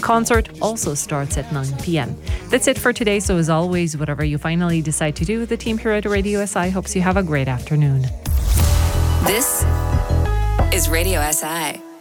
concert also starts at 9 p.m. That's it for today. So as always, whatever you finally decide to do, the team here at Radio SI hopes you have a great afternoon. This is Radio SI.